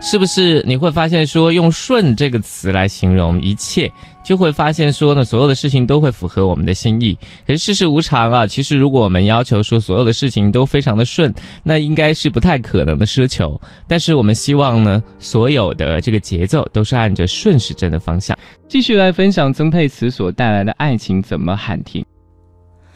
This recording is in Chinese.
是不是你会发现说用顺这个词来形容一切，就会发现说呢，所有的事情都会符合我们的心意。可是世事无常啊，其实如果我们要求说所有的事情都非常的顺，那应该是不太可能的奢求。但是我们希望呢，所有的这个节奏都是按着顺时针的方向。 继续来分享曾沛慈所带来的爱情怎么喊停。